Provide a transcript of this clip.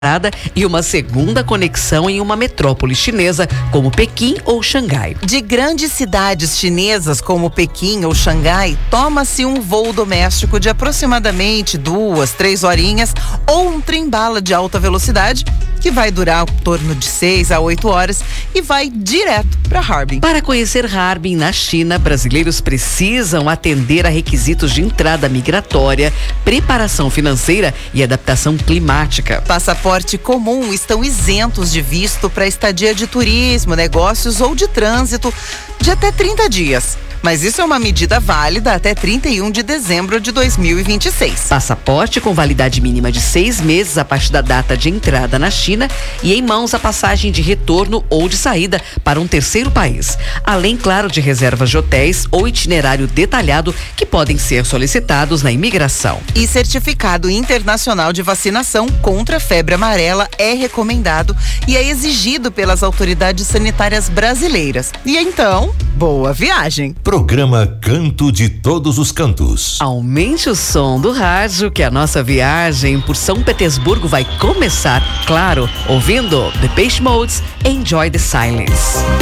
e uma segunda conexão em uma metrópole chinesa como Pequim ou Xangai. De grandes cidades chinesas como Pequim ou Xangai, toma-se um voo doméstico de aproximadamente 2-3 horinhas ou um trem-bala de alta velocidade que vai durar em torno de 6 a 8 horas e vai direto para Harbin. Para conhecer Harbin na China, brasileiros precisam atender a requisitos de entrada migratória, preparação financeira e adaptação climática. Passaporte comum estão isentos de visto para estadia de turismo, negócios ou de trânsito de até 30 dias. Mas isso é uma medida válida até 31 de dezembro de 2026. Passaporte com validade mínima de 6 meses a partir da data de entrada na China e em mãos a passagem de retorno ou de saída para um terceiro país. Além, claro, de reservas de hotéis ou itinerário detalhado que podem ser solicitados na imigração. E certificado internacional de vacinação contra a febre amarela é recomendado e é exigido pelas autoridades sanitárias brasileiras. E então, boa viagem! Programa Canto de Todos os Cantos. Aumente o som do rádio que a nossa viagem por São Petersburgo vai começar, claro, ouvindo Depeche Mode, Enjoy the Silence.